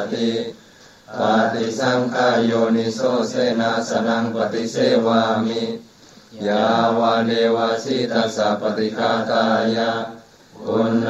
ติปฏิสังขายโยนิโสเสนาสนังปฏิเสวามิยาวาเดวาสิตัสสะปฏิฆาตายะ